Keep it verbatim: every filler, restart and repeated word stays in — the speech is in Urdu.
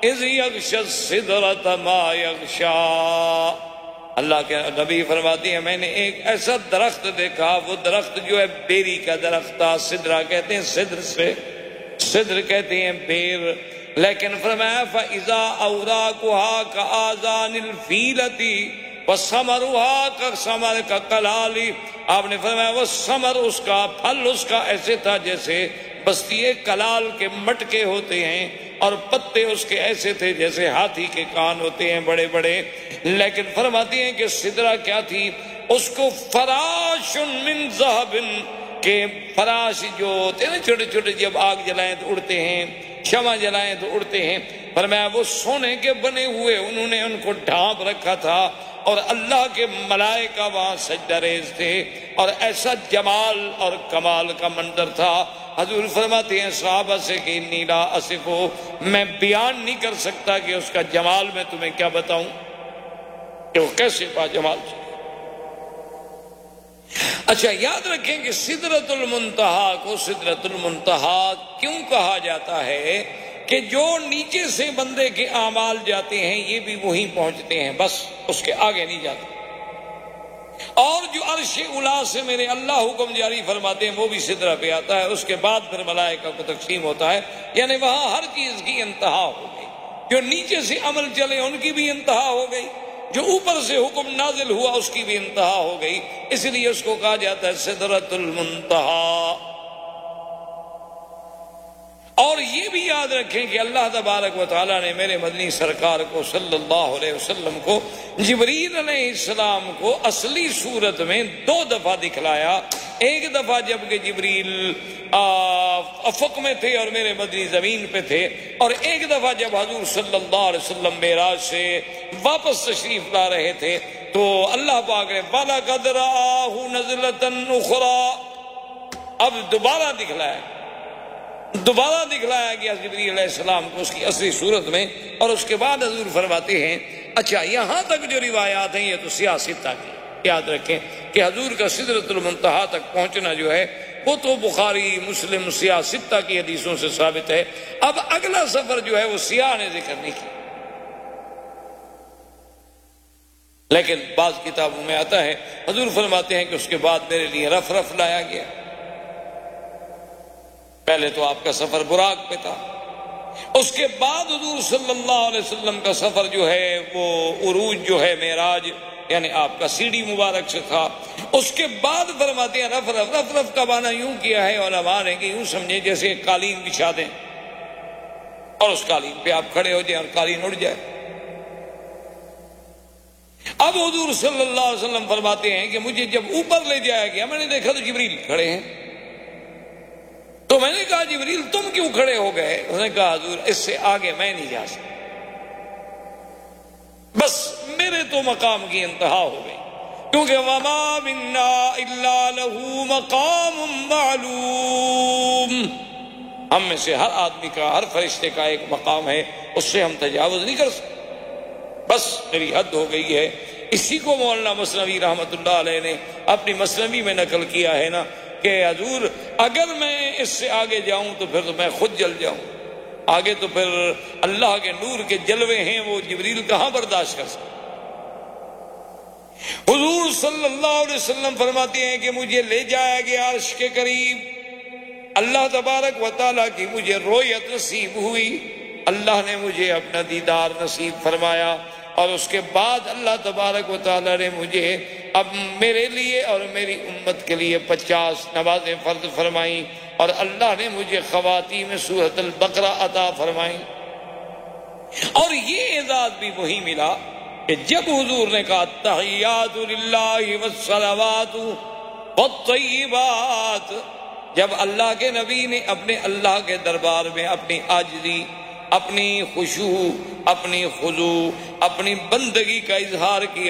اذ یغشی السدرۃ ما یغشی، اللہ کے نبی فرماتی ہیں میں نے ایک ایسا درخت دیکھا، وہ درخت جو ہے بیری کا درخت تھا، سدرہ کہتے ہیں صدر سے، صدر کہتے ہیں بیر، لیکن فرمایا فَإِذَا أَوْرَاقُهَا كَآذَانِ الْفِيلَةِ وَثَمَرُهَا كَثَمَرِ الْكَلَالِ، آپ نے فرمایا وہ ثمر اس کا، پھل اس کا ایسے تھا جیسے بستیے کلال کے مٹکے ہوتے ہیں، اور پتے اس کے ایسے تھے جیسے ہاتھی کے کان ہوتے ہیں بڑے بڑے۔ لیکن فرماتی ہیں کہ سدرہ کیا تھی، اس کو فراش من ذہب، کہ فراش جو ہوتے ہیں نا چھوٹے چھوٹے، جب آگ جلائیں تو اڑتے ہیں، شمع جلائیں تو اڑتے ہیں، فرمایا وہ سونے کے بنے ہوئے انہوں نے ان کو ڈھانپ رکھا تھا، اور اللہ کے ملائکہ وہاں سجدہ ریز تھے، اور ایسا جمال اور کمال کا منظر تھا۔ حضور فرماتے ہیں صحابہ سے کہ انی لا اصفو، میں بیان نہیں کر سکتا کہ اس کا جمال میں تمہیں کیا بتاؤں کہ وہ کیسے با جمال تھا۔ اچھا یاد رکھیں کہ سدرۃ المنتہا کو سدرۃ المنتہا کیوں کہا جاتا ہے، کہ جو نیچے سے بندے کے اعمال جاتے ہیں یہ بھی وہیں پہنچتے ہیں، بس اس کے آگے نہیں جاتے، اور جو عرش اولا سے میرے اللہ حکم جاری فرماتے ہیں وہ بھی سدرہ پہ آتا ہے، اس کے بعد پھر ملائکہ کو تقسیم ہوتا ہے، یعنی وہاں ہر چیز کی انتہا ہو گئی، جو نیچے سے عمل چلے ان کی بھی انتہا ہو گئی، جو اوپر سے حکم نازل ہوا اس کی بھی انتہا ہو گئی، اس لیے اس کو کہا جاتا ہے سدرۃ المنتہا۔ اور یہ بھی یاد رکھیں کہ اللہ تبارک و تعالیٰ نے میرے مدنی سرکار کو صلی اللہ علیہ وسلم کو جبریل علیہ السلام کو اصلی صورت میں دو دفعہ دکھلایا، ایک دفعہ جب کہ جبریل افق میں تھے اور میرے مدنی زمین پہ تھے، اور ایک دفعہ جب حضور صلی اللہ علیہ وسلم معراج سے واپس تشریف لا رہے تھے تو اللہ پاک نے وَلَقَدْ رَآهُ نَزْلَةً أُخْرَىٰ، اب دوبارہ دکھلایا دوبارہ دکھلایا گیا جبریل علیہ السلام کو اس کی اصلی صورت میں، اور اس کے بعد حضور فرماتے ہیں اچھا یہاں تک جو روایات ہیں یہ تو سیاست کی، یاد رکھیں کہ حضور کا سدرۃ المنتہا تک پہنچنا جو ہے وہ تو بخاری مسلم سیاستہ کی حدیثوں سے ثابت ہے۔ اب اگلا سفر جو ہے وہ سیاح نے ذکر نہیں کیا، لیکن بعض کتابوں میں آتا ہے حضور فرماتے ہیں کہ اس کے بعد میرے لیے رف رف لایا گیا۔ پہلے تو آپ کا سفر براق پہ تھا، اس کے بعد حضور صلی اللہ علیہ وسلم کا سفر جو ہے وہ عروج جو ہے معراج، یعنی آپ کا سیڑھی مبارک سے تھا، اس کے بعد فرماتے ہیں رف رف رف رف کا معنی یوں کیا ہے علماء نے کہ یوں سمجھے جیسے ایک قالین بچھا دیں اور اس قالین پہ آپ کھڑے ہو جائیں اور قالین اڑ جائے۔ اب حضور صلی اللہ علیہ وسلم فرماتے ہیں کہ مجھے جب اوپر لے جایا گیا میں نے دیکھا تو جبریل کھڑے ہیں، تو میں نے کہا جبریل تم کیوں کھڑے ہو گئے؟ اس نے کہا حضور اس سے آگے میں نہیں جا سکتا، بس میرے تو مقام کی انتہا ہو گئی، کیونکہ وما منا الا له مقام معلوم، ہم میں سے ہر آدمی کا ہر فرشتے کا ایک مقام ہے، اس سے ہم تجاوز نہیں کر سکتے، بس میری حد ہو گئی ہے۔ اسی کو مولانا مثنوی رحمت اللہ علیہ نے اپنی مثنوی میں نقل کیا ہے نا کہ حضور اگر میں اس سے آگے جاؤں تو پھر تو میں خود جل جاؤں، آگے تو پھر اللہ کے نور کے جلوے ہیں، وہ جبریل کہاں برداشت کر سکتے۔ حضور صلی اللہ علیہ وسلم فرماتے ہیں کہ مجھے لے جایا گیا عرش کے قریب، اللہ تبارک و تعالیٰ کی مجھے رویت نصیب ہوئی، اللہ نے مجھے اپنا دیدار نصیب فرمایا، اور اس کے بعد اللہ تبارک و تعالیٰ نے مجھے اب میرے لیے اور میری امت کے لیے پچاس نمازیں فرض فرمائیں، اور اللہ نے مجھے خواتین میں سورۃ البقرہ عطا فرمائیں۔ اور یہ اعزاز بھی وہی ملا کہ جب حضور نے کہا تحیات للہ والصلوات والطیبات، جب اللہ کے نبی نے اپنے اللہ کے دربار میں اپنی عاجزی، اپنی خشوع، اپنی خضوع، اپنی بندگی کا اظہار کیا،